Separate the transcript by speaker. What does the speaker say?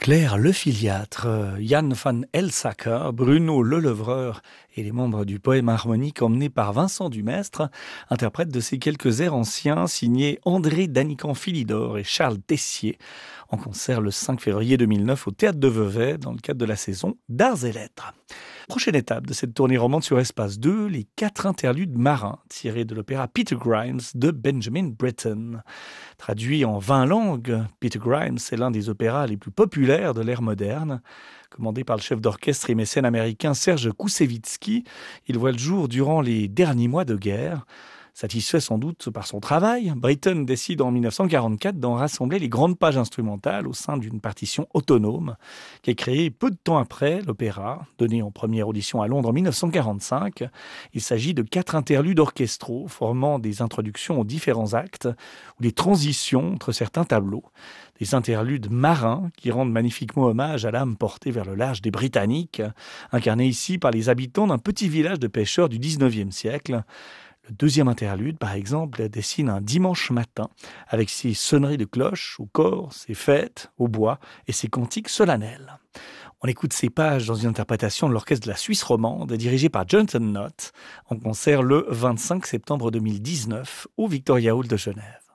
Speaker 1: Claire Lefiliatre, Jan van Elsacker, Bruno Lelevreur et les membres du poème harmonique emmenés par Vincent Dumestre interprètent de ces quelques airs anciens signés André Danican-Philidor et Charles Tessier en concert le 5 février 2009 au Théâtre de Vevey dans le cadre de la saison d'Arts et Lettres. Prochaine étape de cette tournée romande sur Espace 2, les 4 interludes marins tirés de l'opéra Peter Grimes de Benjamin Britten. Traduit en 20 langues, Peter Grimes est l'un des opéras les plus populaires de l'ère moderne. Commandé par le chef d'orchestre et mécène américain Serge Koussevitzky, il voit le jour durant les derniers mois de guerre. Satisfait sans doute par son travail, Britten décide en 1944 d'en rassembler les grandes pages instrumentales au sein d'une partition autonome qui est créée peu de temps après l'opéra, donné en première audition à Londres en 1945. Il s'agit de 4 interludes orchestraux formant des introductions aux différents actes ou des transitions entre certains tableaux. Des interludes marins qui rendent magnifiquement hommage à l'âme portée vers le large des Britanniques, incarnée ici par les habitants d'un petit village de pêcheurs du 19e siècle. Le deuxième interlude, par exemple, dessine un dimanche matin avec ses sonneries de cloches au corps, ses fêtes au bois et ses cantiques solennels. On écoute ces pages dans une interprétation de l'orchestre de la Suisse romande dirigée par Jonathan Nott en concert le 25 septembre 2019 au Victoria Hall de Genève.